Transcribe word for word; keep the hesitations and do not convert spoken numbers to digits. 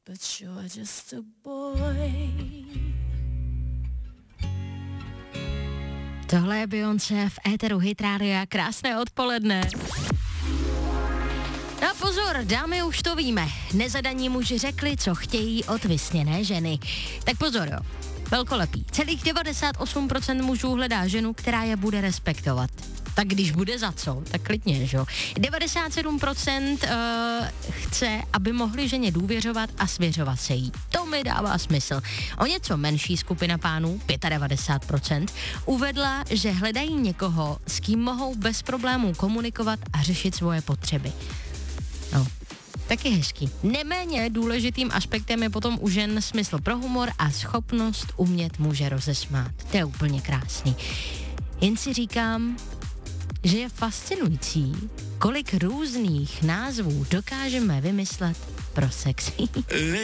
but you're just a boy. Tohle je Beyoncé v éteru Hit Rádia. Krásné odpoledne. No pozor, dámy, už to víme. Nezadaní muži řekli, co chtějí od vysněné ženy. Tak pozor, jo. Velkolepý. Celých devadesát osm procent mužů hledá ženu, která je bude respektovat. Tak když bude za co, tak klidně, že jo. devadesát sedm procent uh, chce, aby mohli ženě důvěřovat a svěřovat se jí. To mi dává smysl. O něco menší skupina pánů, devadesát pět procent, uvedla, že hledají někoho, s kým mohou bez problémů komunikovat a řešit svoje potřeby. No, taky hezký. Neméně důležitým aspektem je potom u žen smysl pro humor a schopnost umět muže rozesmát. To je úplně krásný. Jen si říkám, že je fascinující, kolik různých názvů dokážeme vymyslet pro sex.